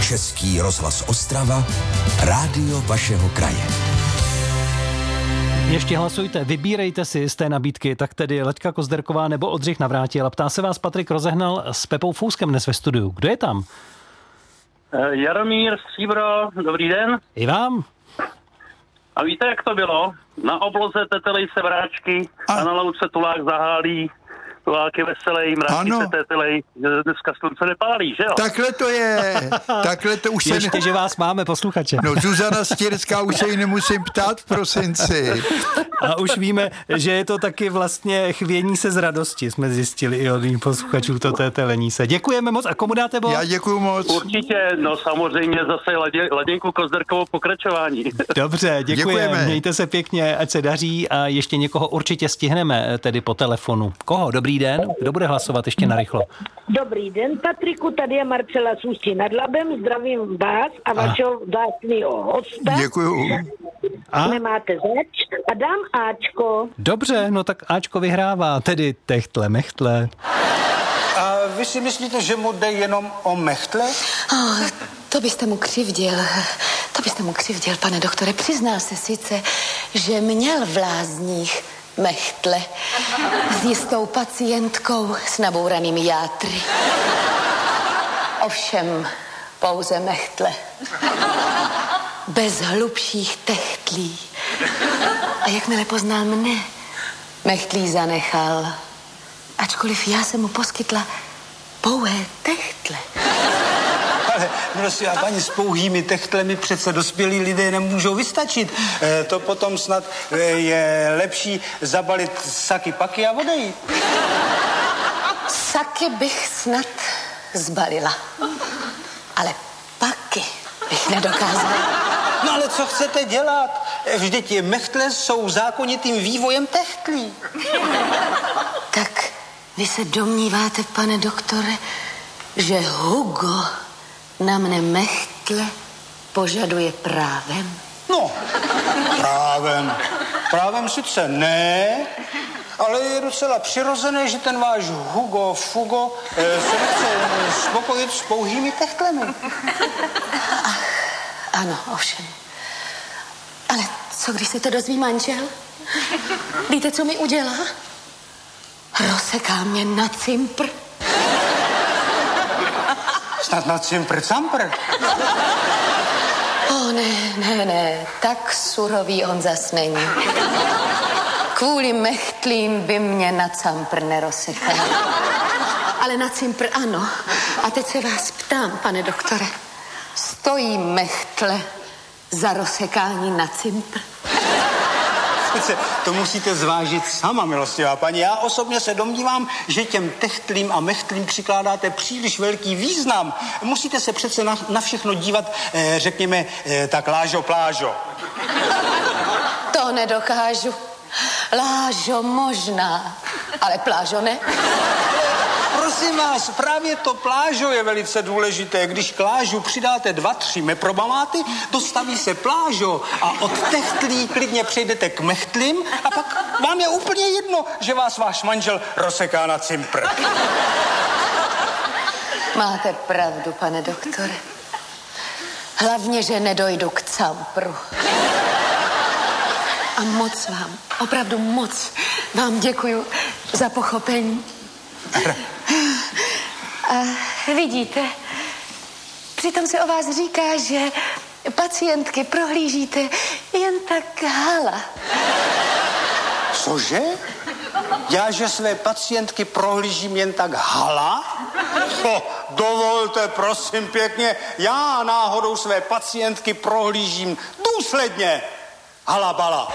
Český rozhlas Ostrava, rádio vašeho kraje. Ještě hlasujte, vybírejte si z té nabídky, tak tedy Laďka Kozderková nebo Oldřich Navrátil. Ptá se vás Patrik Rozehnal s Pepou Fouskem dnes ve studiu. Kdo je tam? Jaromír Stříbro, dobrý den. I vám. A víte, jak to bylo? Na obloze tetelej se vráčky a na louce tulák zahálí. Tulák je veselý, mráčky se tetelej, dneska slunce nepálí, že jo? Takhle to je, takhle to už ještě, že vás máme, posluchače. No, Zuzana Stěrská, už se jí nemusím ptát v prosinci. A už víme, že je to taky vlastně chvění se z radosti, jsme zjistili i od posluchačů to tetelení se. Děkujeme moc a komu dáte bod? Já děkuju moc. Určitě, no samozřejmě zase Laděnku Kozderkovou pokračování. Dobře, děkujeme. Mějte se pěkně, ať se daří a ještě někoho určitě stihneme tedy po telefonu. Koho? Dobrý den, kdo bude hlasovat ještě narychlo? Dobrý den, Patriku, tady je Marcela z Ústí nad Labem, zdravím vás a vašeho vzácného hosta. Děkuju. Nemáte zač a dám Ačko. Dobře, no tak Ačko vyhrává, tedy techtle, mechtle. A vy si myslíte, že mu jde jenom o mechtle? To byste mu křivdil. Pane doktore. Přiznal se sice, že měl v lázních mechtle s jistou pacientkou s nabouranými játry. Ovšem pouze mechtle. Bez hlubších techtlí. A jakmile poznal mne, mechtlí zanechal. Ačkoliv já jsem mu poskytla pouhé techtle. Ale prosím, a paní, s pouhými techtlemi přece dospělí lidé nemůžou vystačit. To potom snad je lepší zabalit saky paky a odejít. Saky bych snad zbalila. Ale paky bych nedokázala. No ale co chcete dělat? Vždyť mechtle jsou zákonitým vývojem techtlí. Tak vy se domníváte, pane doktore, že Hugo na mne mechtle požaduje právem? No, právem. Právem sice ne, ale je docela přirozené, že ten váš Hugo Fugo se nechce spokojit s pouhými techtlemi. Ach, ano, ovšem. Ale co, když se to dozví manžel? Víte, co mi udělá? Rozseká mě na cimpr. Snad na cimpr-campr? Ne, tak surový on zas není. Kvůli mechtlím by mě na campr nerozsekal. Ale na cimpr ano. A teď se vás ptám, pane doktore. Stojí mechtle za rozsekání na cimpr? To musíte zvážit sama, milostivá paní. Já osobně se domnívám, že těm techtlím a mechtlím přikládáte příliš velký význam. Musíte se přece na všechno dívat, řekněme, tak lážo plážo. To nedokážu. Lážo možná, ale plážo ne. Prosím vás, právě to plážo je velice důležité. Když k lážu přidáte 2-3 meprobamáty, dostaví se plážo a od techtlí klidně přejdete k mechtlím a pak vám je úplně jedno, že vás váš manžel rozseká na cimpr. Máte pravdu, pane doktore. Hlavně, že nedojdu k campru. A moc vám, opravdu moc vám děkuju za pochopení. A vidíte, přitom se o vás říká, že pacientky prohlížíte jen tak hala. Cože? Já, že své pacientky prohlížím jen tak hala? Dovolte, prosím pěkně, já náhodou své pacientky prohlížím důsledně. Halabala.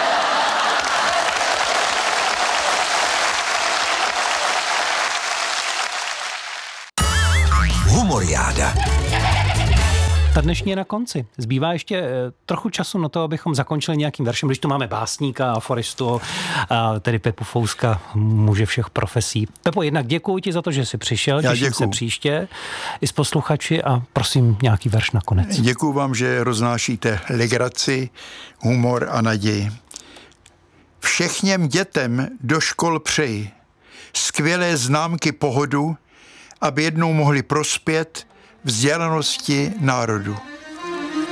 Humoriáda. Ta dnešní je na konci. Zbývá ještě trochu času na to, abychom zakončili nějakým veršem, když tu máme básníka, aforistu, a tedy Pepu Fouska, muže všech profesí. Pepo, jednak děkuji ti za to, že jsi přišel, těším se příště i s posluchači a prosím nějaký verš nakonec. Děkuji vám, že roznášíte legraci, humor a naději. Všechněm dětem do škol přeji skvělé známky pohodu, aby jednou mohli prospět vzdělanosti národu.